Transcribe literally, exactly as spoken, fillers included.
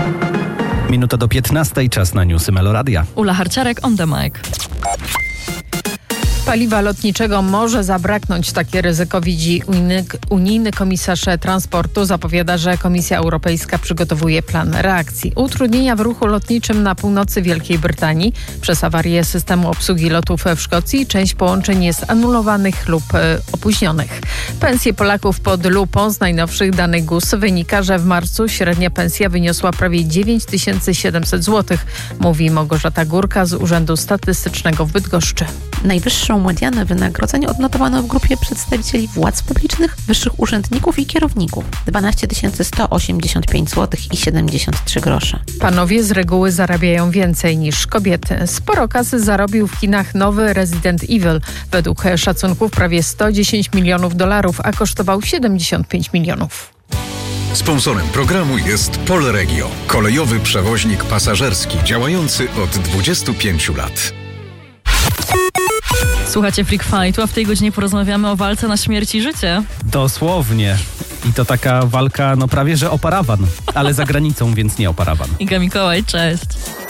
Minuta do piętnastej, czas na newsy Meloradia. Ula Harciarek, on the mic. Paliwa lotniczego może zabraknąć. Takie ryzyko widzi unijny, unijny komisarz transportu. Zapowiada, że Komisja Europejska przygotowuje plan reakcji. Utrudnienia w ruchu lotniczym na północy Wielkiej Brytanii przez awarię systemu obsługi lotów w Szkocji. Część połączeń jest anulowanych lub e, opóźnionych. Pensje Polaków pod lupą. Z najnowszych danych G U S wynika, że w marcu średnia pensja wyniosła prawie dziewięć tysięcy siedemset złotych, mówi Małgorzata Górka z Urzędu Statystycznego w Bydgoszczy. Najwyższą medianę wynagrodzeń odnotowano w grupie przedstawicieli władz publicznych, wyższych urzędników i kierowników. dwanaście tysięcy sto osiemdziesiąt pięć złotych i siedemdziesiąt trzy grosze. Panowie z reguły zarabiają więcej niż kobiety. Sporo kasy zarobił w kinach nowy Resident Evil. Według szacunków prawie sto dziesięć milionów dolarów, a kosztował siedemdziesiąt pięć milionów. Sponsorem programu jest Polregio, kolejowy przewoźnik pasażerski działający od dwudziestu pięciu lat. Słuchacie Freak Fightu, a w tej godzinie porozmawiamy o walce na śmierć i życie. Dosłownie. I to taka walka, no prawie że o parawan, ale za granicą, więc nie o parawan. Iga Mikołaj, cześć.